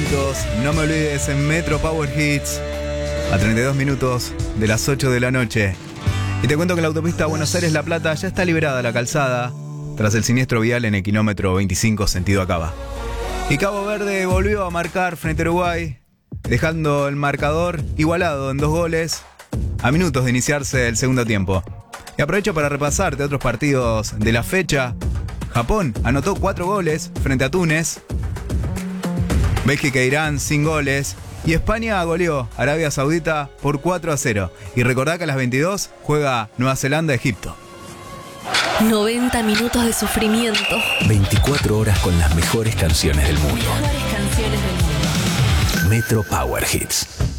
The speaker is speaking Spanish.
minutos. No me olvides en Metro Power Hits. A 32 minutos de las 8 de la noche. Y te cuento que la autopista Buenos Aires-La Plata ya está liberada la calzada tras el siniestro vial en el kilómetro 25 sentido Acaba. Y Cabo Verde volvió a marcar frente a Uruguay, dejando el marcador igualado en 2 goles a minutos de iniciarse el segundo tiempo. Y aprovecho para repasarte otros partidos de la fecha. Japón anotó 4 goles frente a Túnez. Bélgica e Irán sin goles. Y España goleó a Arabia Saudita por 4-0. Y recordá que a las 22 juega Nueva Zelanda-Egipto. 90 minutos de sufrimiento. 24 horas con las mejores canciones del mundo. Mejores canciones del mundo. Metro Power Hits.